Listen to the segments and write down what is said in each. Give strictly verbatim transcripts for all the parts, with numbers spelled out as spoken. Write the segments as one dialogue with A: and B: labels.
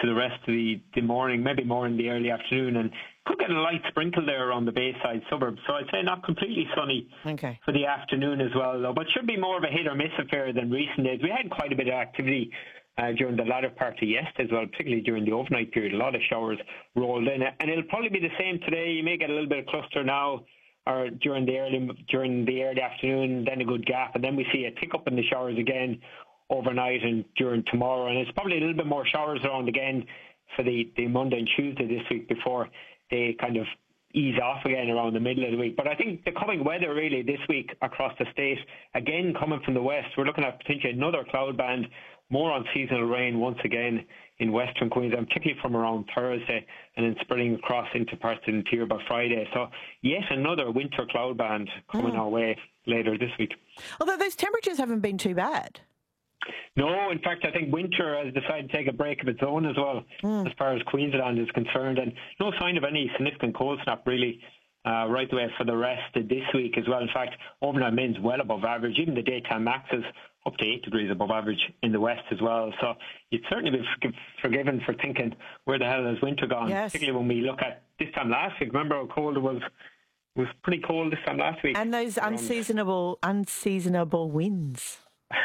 A: to the rest of the, the morning, maybe more in the early afternoon, and could get a light sprinkle there around the Bayside suburbs. So I'd say not completely sunny
B: okay.
A: for the afternoon as well, though, but should be more of a hit or miss affair than recent days. We had quite a bit of activity uh, during the latter part of yesterday as well, particularly during the overnight period. A lot of showers rolled in, and it'll probably be the same today. You may get a little bit of cluster now, or during the early during the early afternoon, then a good gap, and then we see a tick up in the showers again overnight and during tomorrow. And it's probably a little bit more showers around again for the, the Monday and Tuesday this week before they kind of ease off again around the middle of the week. But I think the coming weather really this week across the state, again coming from the west, we're looking at potentially another cloud band, more on seasonal rain once again in western Queensland, particularly from around Thursday, and then spreading across into parts of the interior by Friday. So yet another winter cloud band coming mm. our way later this week.
B: Although those temperatures haven't been too bad.
A: No, in fact, I think winter has decided to take a break of its own as well, mm. as far as Queensland is concerned, and no sign of any significant cold snap really uh, right away for the rest of this week as well. In fact, overnight min's well above average, even the daytime maxes up to eight degrees above average in the west as well. So you'd certainly be forgiven for thinking, where the hell has winter gone?
B: Yes.
A: Particularly when we look at this time last week. Remember how cold it was? It was pretty cold this time last week.
B: And those unseasonable, unseasonable winds.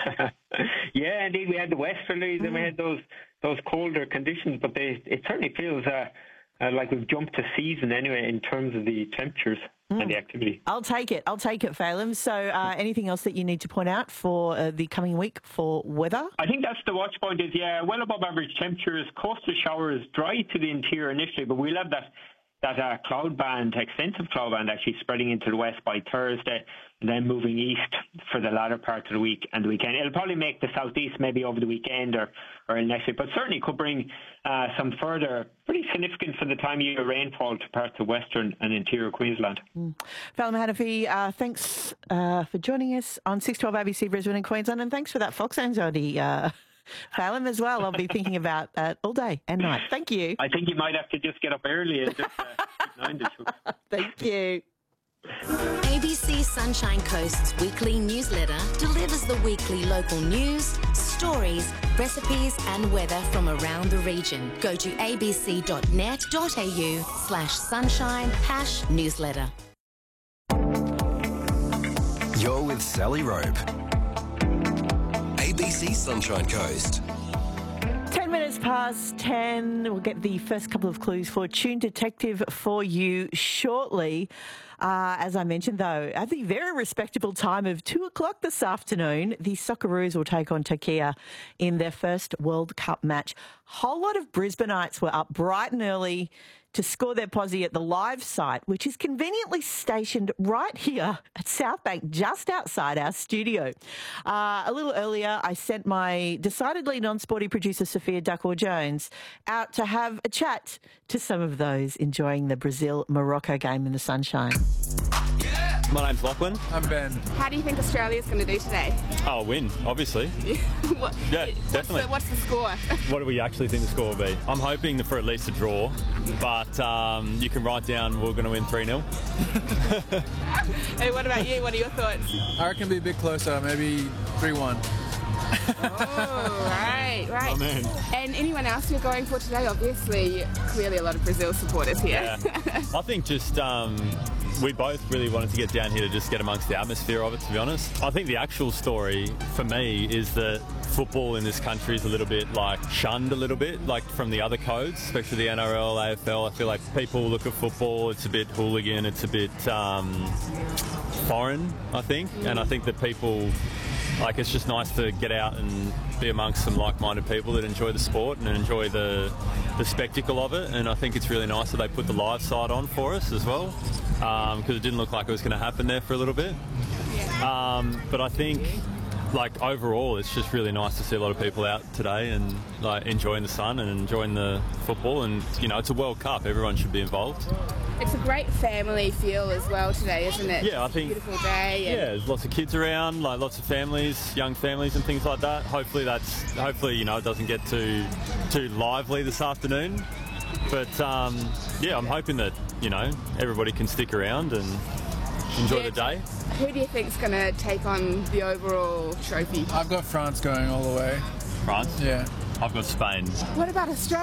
A: Yeah, indeed, we had the westerlies mm. and we had those those colder conditions, but they, it certainly feels uh, uh, like we've jumped to season anyway in terms of the temperatures mm. and the activity.
B: I'll take it. I'll take it, Phelim. So uh, anything else that you need to point out for uh, the coming week for weather?
A: I think that's the watch point is, yeah, well above average temperatures, coastal showers, dry to the interior initially, but we'll have that that uh, cloud band, extensive cloud band actually spreading into the west by Thursday and then moving east for the latter part of the week and the weekend. It'll probably make the southeast maybe over the weekend or, or next week, but certainly could bring uh, some further, pretty significant for the time of year rainfall to parts of western and interior Queensland.
B: Mm. Phelim Hanafi, uh, thanks uh, for joining us on six twelve A B C Brisbane and Queensland, and thanks for that fox anxiety, uh, Phelim, as well. I'll be thinking about that all day and night. Thank you.
A: I think you might have to just get up early and just uh, mind it.
B: Thank you.
C: A B C Sunshine Coast's weekly newsletter delivers the weekly local news, stories, recipes and weather from around the region. Go to abc.net.au slash sunshine hash newsletter.
D: You're with Sally Rope. A B C Sunshine Coast.
B: Ten minutes past ten. We'll get the first couple of clues for Tune Detective for you shortly. Uh, as I mentioned, though, at the very respectable time of two o'clock this afternoon, the Socceroos will take on Turkey in their first World Cup match. Whole lot of Brisbaneites were up bright and early to score their posse at the live site, which is conveniently stationed right here at Southbank, just outside our studio. Uh, a little earlier, I sent my decidedly non-sporty producer, Sophia Duckworth-Jones, out to have a chat to some of those enjoying the Brazil-Morocco game in the sunshine.
E: My name's Lachlan.
F: I'm Ben.
G: How do you think Australia's going to do today?
E: Oh, win, obviously.
G: what,
E: yeah,
G: what's
E: definitely.
G: The, what's the score?
E: What do we actually think the score will be? I'm hoping for at least a draw, but um, you can write down we're going to win three nil.
G: Hey, what about you? What are your thoughts?
F: I reckon it'll be a bit closer, maybe three one.
G: Oh, right, right.
E: Oh, man.
G: And anyone else you're going for today? Obviously, clearly a lot of Brazil supporters here.
E: Yeah. I think just um, we both really wanted to get down here to just get amongst the atmosphere of it, to be honest. I think the actual story for me is that football in this country is a little bit like shunned a little bit, like from the other codes, especially the N R L, A F L. I feel like people look at football, it's a bit hooligan, it's a bit um, foreign, I think. Mm. And I think that people... Like, it's just nice to get out and be amongst some like-minded people that enjoy the sport and enjoy the the spectacle of it. And I think it's really nice that they put the live side on for us as well, because um, it didn't look like it was going to happen there for a little bit. Um, but I think, like, overall, it's just really nice to see a lot of people out today and like enjoying the sun and enjoying the football. And you know, it's a World Cup; everyone should be involved.
G: It's a great family feel as well today, isn't it?
E: Yeah, I think.
G: It's a beautiful day.
E: Yeah, there's lots of kids around, like lots of families, young families, and things like that. Hopefully, that's hopefully you know it doesn't get too too lively this afternoon. But um, yeah, I'm hoping that you know everybody can stick around and enjoy
G: yeah,
E: the day.
G: Who do you think's going to take on the overall trophy?
F: I've got France going all the way.
E: France?
F: Yeah.
E: I've got Spain.
G: What about Australia?